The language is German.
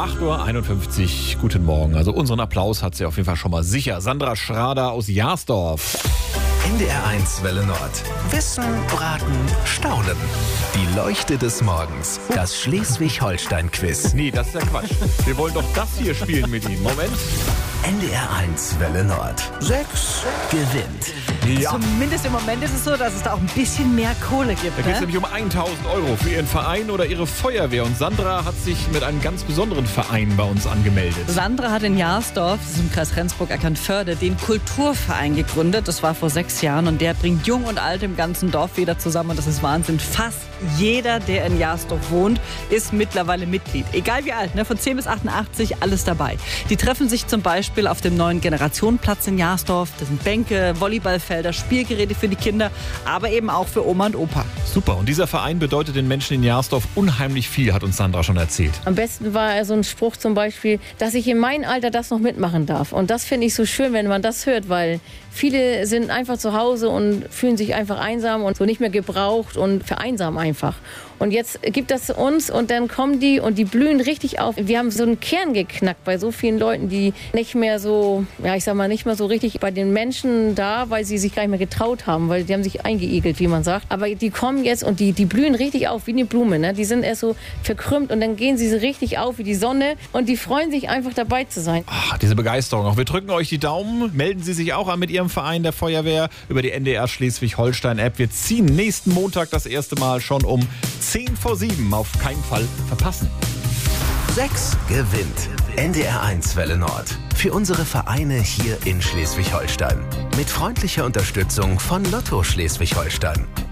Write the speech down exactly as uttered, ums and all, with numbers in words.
acht Uhr einundfünfzig, guten Morgen. Also unseren Applaus hat sie auf jeden Fall schon mal sicher. Sandra Schrader aus Jasdorf. N D R eins Welle Nord. Wissen, Raten, Staunen. Die Leuchte des Morgens. Das Schleswig-Holstein-Quiz. Nee, das ist ja Quatsch. Wir wollen doch das hier spielen mit Ihnen. Moment. N D R eins Welle Nord. Sechs gewinnt. Ja. Zumindest im Moment ist es so, dass es da auch ein bisschen mehr Kohle gibt. Da geht es Ne? nämlich um tausend Euro für Ihren Verein oder Ihre Feuerwehr. Und Sandra hat sich mit einem ganz besonderen Verein bei uns angemeldet. Sandra hat in Jasdorf, das ist im Kreis Rendsburg-Eckernförde, den Kulturverein gegründet. Das war vor sechs Jahren und der bringt Jung und Alt im ganzen Dorf wieder zusammen. Und das ist Wahnsinn. Fast jeder, der in Jasdorf wohnt, ist mittlerweile Mitglied. Egal wie alt, ne? Von zehn bis achtundachtzig, alles dabei. Die treffen sich zum Beispiel auf dem neuen Generationenplatz in Jasdorf. Das sind Bänke, Volleyballfelder, Spielgeräte für die Kinder, aber eben auch für Oma und Opa. Super. Und dieser Verein bedeutet den Menschen in Jasdorf unheimlich viel, hat uns Sandra schon erzählt. Am besten war so ein Spruch zum Beispiel, dass ich in meinem Alter das noch mitmachen darf. Und das finde ich so schön, wenn man das hört, weil viele sind einfach zu Hause und fühlen sich einfach einsam und so nicht mehr gebraucht und vereinsamen einfach. Und jetzt gibt das uns und dann kommen die und die blühen richtig auf. Wir haben so einen Kern geknackt bei so vielen Leuten, die nicht mehr so, ja ich sag mal, nicht mehr so richtig bei den Menschen da, weil sie sich gar nicht mehr getraut haben, weil die haben sich eingeigelt, wie man sagt. Aber die kommen jetzt und die, die blühen richtig auf wie eine Blume. Ne? Die sind erst so verkrümmt und dann gehen sie so richtig auf wie die Sonne und die freuen sich einfach dabei zu sein. Ach, diese Begeisterung. Auch wir drücken euch die Daumen. Melden Sie sich auch an mit Ihrem Verein der Feuerwehr über die N D R Schleswig-Holstein-App. Wir ziehen nächsten Montag das erste Mal schon um zehn vor sieben. Auf keinen Fall verpassen. Sechs gewinnt. N D R eins Welle Nord. Für unsere Vereine hier in Schleswig-Holstein. Mit freundlicher Unterstützung von Lotto Schleswig-Holstein.